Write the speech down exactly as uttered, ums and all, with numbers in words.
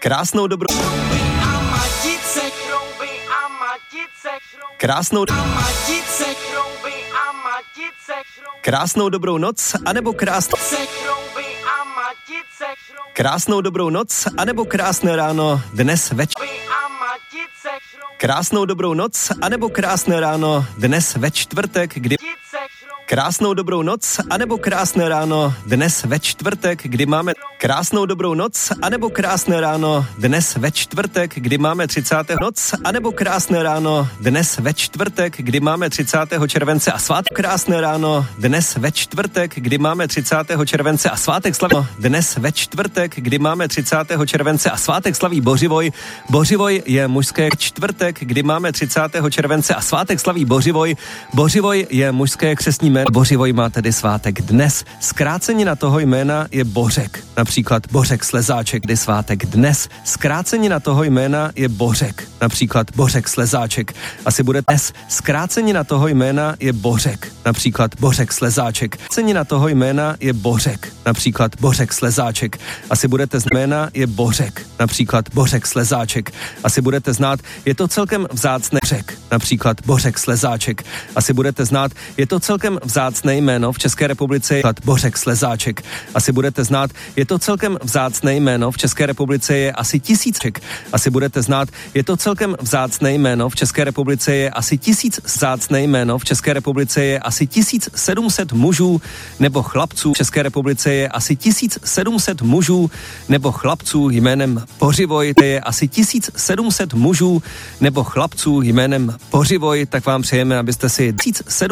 Krásnou dobrou... Krásnou... Krásnou dobrou noc, anebo krásnou... Krásnou dobrou noc, anebo krásné ráno dnes večer. Krásnou dobrou noc, anebo krásné ráno dnes ve čtvrtek, kdy... Krásnou dobrou noc, anebo krásné ráno dnes ve čtvrtek, kdy máme... Krásnou dobrou noc, anebo krásné ráno dnes ve čtvrtek, kdy máme třicátého noc, anebo krásné ráno dnes ve čtvrtek, kdy máme třicátého července a svátek. Krásné ráno dnes ve čtvrtek, kdy máme třicátého července a svátek slaví... Dnes ve čtvrtek, kdy máme třicátého července a svátek slaví Bořivoj. Bořivoj je mužské čtvrtek, kdy máme třicátého července a svátek slaví Bořivoj. Bořivoj je mužské křestní jméno. Bořivoj má tedy svátek dnes. Zkrácenina toho jména je Bořek. Například Bořek Slezáček, kdy svátek dnes. Zkrácenina toho jména je Bořek. Například Bořek Slezáček. Asi bude dnes. Zkrácenina toho jména je Bořek. Například Bořek Slezáček. Zkrácenina toho jména je Bořek. Například Bořek Slezáček. Asi budete znát jména je Bořek. Například Bořek Slezáček. Asi budete znát, je to celkem vzácné řek. Například Bořek Slezáček. Asi budete znát, je to celkem vzácné jméno v České republice je Bořek Slezáček. Asi budete znát, je to celkem vzácné jméno v České republice je asi tisíček. Asi budete znát, je to celkem vzácné jméno v České republice je asi tisíc vzácné jméno v České republice je asi tisíc sedm set mužů nebo chlapců. V České republice je asi tisíc sedm set mužů nebo chlapců jménem Bořivoj. Je asi tisíc sedm set mužů nebo chlapců jménem Bořivoj, tak vám přejeme, abyste si tisíc sedm